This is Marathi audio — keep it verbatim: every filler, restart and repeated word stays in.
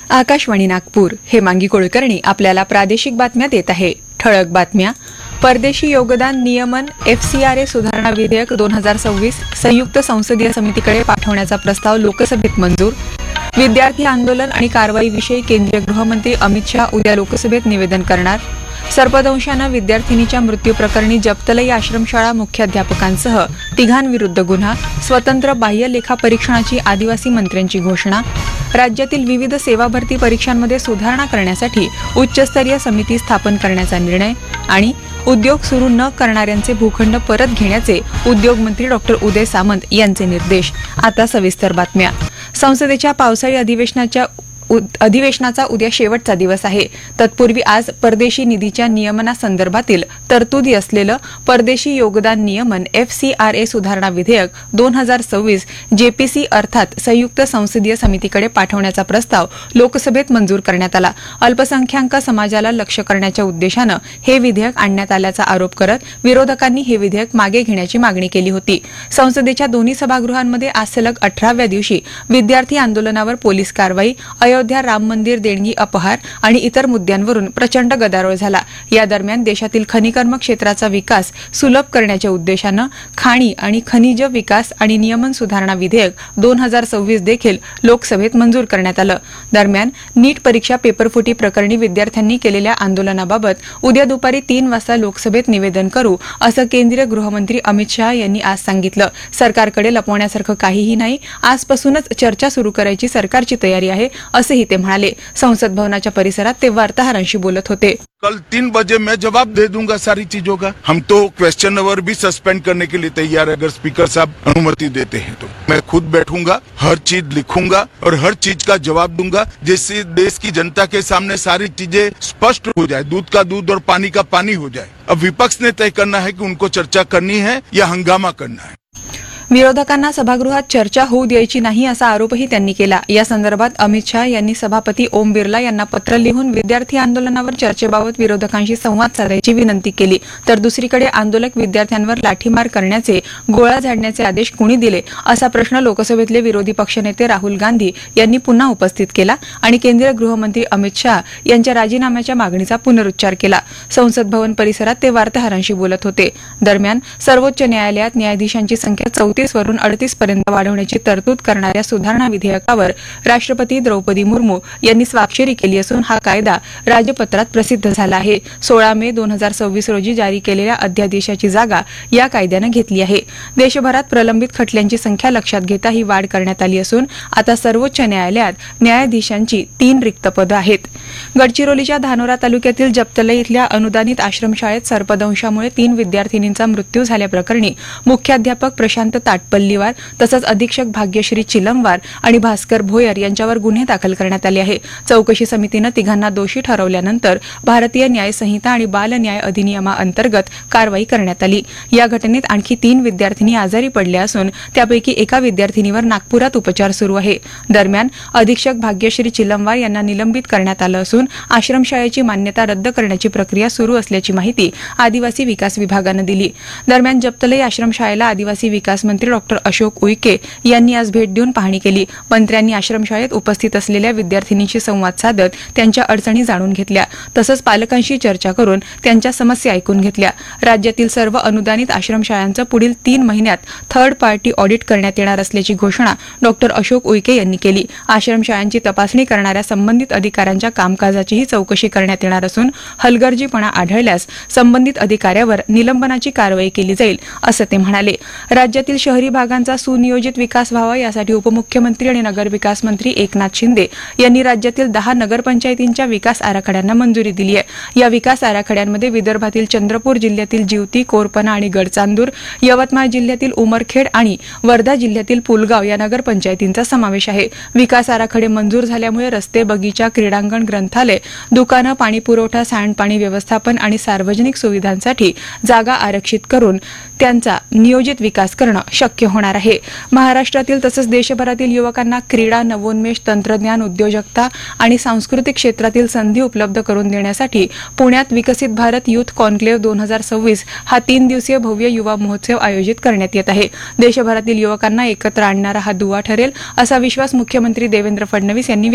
आकाशवाणी नागपूर. हेमांगी कुलकर्णी आपल्याला प्रादेशिक बातम्या देत आहे. ठळक बातम्या. परदेशी योगदान नियमन एफसीआरए सुधारणा विधेयक दोन हजार सव्वीस संयुक्त संसदीय समितीकडे पाठवण्याचा प्रस्ताव लोकसभेत मंजूर. विद्यार्थी आंदोलन आणि कारवाईविषयी केंद्रीय गृहमंत्री अमित शाह उद्या लोकसभेत निवेदन करणार. सर्पदंशानं विद्यार्थिनीच्या मृत्यूप्रकरणी जप्तलई आश्रमशाळा मुख्याध्यापकांसह तिघांविरुद्ध गुन्हा. स्वतंत्र बाह्य लेखा परीक्षणाची आदिवासी मंत्र्यांची घोषणा. राज्यातील विविध सेवा भरती परीक्षांमध्ये सुधारणा करण्यासाठी उच्चस्तरीय समिती स्थापन करण्याचा निर्णय. आणि उद्योग सुरू न करणाऱ्यांचे भूखंड परत घेण्याचे उद्योगमंत्री डॉ उदय सामंत यांचे निर्देश. आता सविस्तर बातम्या. संसदेच्या पावसाळी अधिवेशनाच्या अधिवेशनाचा उद्या शेवटचा दिवस आहे. तत्पूर्वी आज परदेशी निधीच्या नियमनासंदर्भातील तरतुदी असलेलं परदेशी योगदान नियमन एफसीआरए सुधारणा विधेयक दोन हजार सव्वीस जेपीसी अर्थात संयुक्त संसदीय समितीकडे पाठवण्याचा प्रस्ताव लोकसभेत मंजूर करण्यात आला. अल्पसंख्याक समाजाला लक्ष्य करण्याच्या उद्देशानं हे विधेयक आणण्यात आल्याचा आरोप करत विरोधकांनी हे विधेयक मागे घेण्याची मागणी केली होती. संसदेच्या दोन्ही सभागृहांमध्ये आज सलग अठराव्या दिवशी विद्यार्थी आंदोलनावर पोलीस कारवाई, अयोध्या राम मंदिर देणगी अपहार आणि इतर मुद्द्यांवरून प्रचंड गदारोळ झाला. या दरम्यान देशातील खनिकर्म क्षेत्राचा विकास सुलभ करण्याच्या उद्देशानं खाणी आणि खनिज विकास आणि नियमन सुधारणा विधेयक दोन हजार सव्वीस देखील लोकसभेत मंजूर करण्यात आलं. दरम्यान नीट परीक्षा पेपरफुटी प्रकरणी विद्यार्थ्यांनी केलेल्या आंदोलनाबाबत उद्या दुपारी तीन वाजता लोकसभेत निवेदन करू असं केंद्रीय गृहमंत्री अमित शाह यांनी आज सांगितलं. सरकारकडे लपवण्यासारखं काहीही नाही. आजपासूनच चर्चा सुरू करायची सरकारची तयारी आहे असंही ते म्हणाले. संसद भवनाच्या परिसरात ते वार्ताहरांशी बोलत होते. कल तीन बजे मैं जवाब दे दूंगा सारी चीजों का. हम तो क्वेश्चन आवर भी सस्पेंड करने के लिए तैयार है अगर स्पीकर साहब अनुमति देते हैं तो. मैं खुद बैठूंगा, हर चीज लिखूंगा और हर चीज का जवाब दूंगा जिससे देश की जनता के सामने सारी चीजें स्पष्ट हो जाए, दूध का दूध और पानी का पानी हो जाए. अब विपक्ष ने तय करना है कि उनको चर्चा करनी है या हंगामा करना है. विरोधकांना सभागृहात चर्चा होऊ द्यायची नाही असा आरोपही त्यांनी केला. या संदर्भात अमित शाह यांनी सभापती ओम बिर्ला यांना पत्र लिहून विद्यार्थी आंदोलनावर चर्चेबाबत विरोधकांशी संवाद साधायची विनंती केली. तर दुसरीकडे आंदोलक विद्यार्थ्यांवर लाठीमार करण्याचे, गोळा झाडण्याचे आदेश कुणी दिले असा प्रश्न लोकसभेतले विरोधी पक्षनेते राहुल गांधी यांनी पुन्हा उपस्थित केला आणि केंद्रीय गृहमंत्री अमित शाह यांच्या राजीनाम्याच्या मागणीचा पुनरुच्चार केला. संसद भवन परिसरात ते वार्ताहरांशी बोलत होते. दरम्यान सर्वोच्च न्यायालयात न्यायाधीशांची संख्या चौतीस वरून अडतीस पर्यंत वाढवण्याची तरतूद करणाऱ्या सुधारणा विधेयकावर राष्ट्रपती द्रौपदी मुर्मू यांनी स्वाक्षरी केली असून हा कायदा राजपत्रात प्रसिद्ध झाला आहे. सोळा मे दोन हजार सव्वीस रोजी जारी केलेल्या अध्यादेशाची जागा या कायद्यानं घेतली आहे. देशभरात प्रलंबित खटल्यांची संख्या लक्षात घेता ही वाढ करण्यात आली असून आता सर्वोच्च न्यायालयात न्यायाधीशांची तीन रिक्त पदं आहेत. गडचिरोलीच्या धानोरा तालुक्यातील जप्तलई इथल्या अनुदानित आश्रमशाळेत सर्पदंशामुळे तीन विद्यार्थिनींचा मृत्यू झाल्याप्रकरणी मुख्याध्यापक प्रशांत ताटपल्लीवार तसंच अधीक्षक भाग्यश्री चिलमवार आणि भास्कर भोयर यांच्यावर गुन्हे दाखल करण्यात आले आहे. चौकशी समितीनं तिघांना दोषी ठरवल्यानंतर भारतीय न्याय संहिता आणि बाल न्याय अधिनियमाअंतर्गत कारवाई करण्यात आली. या घटनेत आणखी तीन विद्यार्थिनी आजारी पडल्या असून त्यापैकी एका विद्यार्थिनीवर नागपुरात उपचार सुरू आहे. दरम्यान अधीक्षक भाग्यश्री चिलमवार यांना निलंबित करण्यात आलं असून आश्रमशाळेची मान्यता रद्द करण्याची प्रक्रिया सुरू असल्याची माहिती आदिवासी विकास विभागानं दिली. दरम्यान जप्तलई आश्रमशाळेला आदिवासी विकास मंत्री डॉक्टर अशोक उईके यांनी आज भेट देऊन पाहणी केली. मंत्र्यांनी आश्रमशाळेत उपस्थित असलेल्या विद्यार्थिनींशी संवाद साधत त्यांच्या अडचणी जाणून घेतल्या. तसंच पालकांशी चर्चा करून त्यांच्या समस्या ऐकून घेतल्या. राज्यातील सर्व अनुदानित आश्रमशाळांचं पुढील तीन महिन्यात थर्ड पार्टी ऑडिट करण्यात येणार असल्याची घोषणा डॉक्टर अशोक उईके यांनी केली. आश्रमशाळांची तपासणी करणाऱ्या संबंधित अधिकाऱ्यांच्या कामकाजाचीही चौकशी करण्यात येणार असून हलगर्जीपणा आढळल्यास संबंधित अधिकाऱ्यावर निलंबनाची कारवाई केली जाईल असं ते म्हणाले. राज्यातील शहरी भागांचा सुनियोजित विकास व्हावा यासाठी उपमुख्यमंत्री आणि नगरविकास मंत्री एकनाथ शिंदे यांनी राज्यातील दहा नगरपंचायतींच्या विकास आराखड्यांना मंजुरी दिली आहे. या विकास आराखड्यांमध्ये विदर्भातील चंद्रपूर जिल्ह्यातील जिवती, कोरपना आणि गडचांदूर, यवतमाळ जिल्ह्यातील उमरखेड आणि वर्धा जिल्ह्यातील पुलगाव या नगरपंचायतींचा समावेश आहे. विकास आराखडे मंजूर झाल्यामुळे रस्ते, बगीचा, क्रीडांगण, ग्रंथालय, दुकानं, पाणीपुरवठा, सांडपाणी व्यवस्थापन आणि सार्वजनिक सुविधांसाठी जागा आरक्षित करून त्यांचा नियोजित विकास करणं शक्य होणार आहे. महाराष्ट्रातील तसंच देशभरातील युवकांना क्रीडा, नवोन्मेष, तंत्रज्ञान, उद्योजकता आणि सांस्कृतिक क्षेत्रातील संधी उपलब्ध करून देण्यासाठी पुण्यात विकसित भारत युथ कॉन्क्लेव्ह दोन हजार सव्वीस हा तीन दिवसीय भव्य युवा महोत्सव आयोजित करण्यात येत आहे. देशभरातील युवकांना एकत्र आणणारा हा दुवा ठरेल असा विश्वास मुख्यमंत्री देवेंद्र फडणवीस यांनी